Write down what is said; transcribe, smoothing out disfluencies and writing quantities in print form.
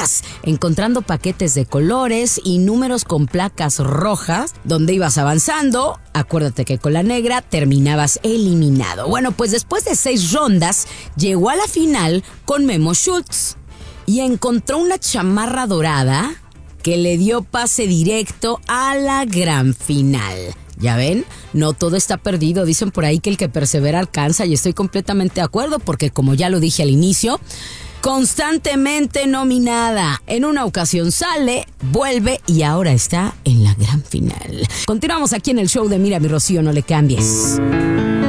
rondas, encontrando paquetes de colores y números con placas rojas, donde ibas avanzando. Acuérdate que con la negra terminabas eliminado. Bueno, pues después de 6 rondas, llegó a la final con Memo Schultz y encontró una chamarra dorada que le dio pase directo a la gran final. ¿Ya ven? No todo está perdido. Dicen por ahí que el que persevera alcanza, y estoy completamente de acuerdo porque, como ya lo dije al inicio, constantemente nominada. En una ocasión sale, vuelve y ahora está en la gran final. Continuamos aquí en el show de Mira mi Rocío, no le cambies.